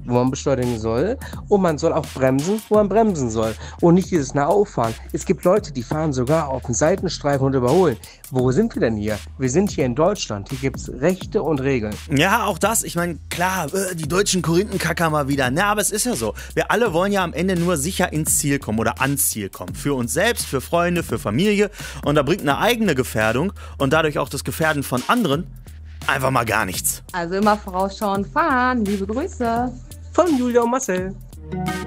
wo man beschleunigen soll. Und man soll auch bremsen, wo man bremsen soll. Und nicht dieses Nahauffahren. Es gibt Leute, die fahren sogar auf den Seitenstreifen und überholen. Wo sind wir denn hier? Wir sind hier in Deutschland. Hier gibt es Rechte und Regeln. Ja, auch das. Ich meine, klar, die deutschen Korinthenkacker mal wieder. Na, aber es ist ja so. Wir alle wollen ja am Ende nur sicher ins Ziel kommen oder ans Ziel kommen. Für uns selbst, für Freunde, für Familie. Und da bringt eine eigene Gefährdung und dadurch auch das Gefährden von anderen einfach mal gar nichts. Also immer vorausschauend fahren. Liebe Grüße. Von Julia und Marcel.